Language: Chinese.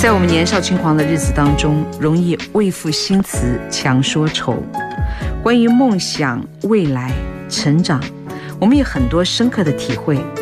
在我们年少轻狂的日子当中，容易为赋新词强说愁。关于梦想、未来、成长，我们有很多深刻的体会。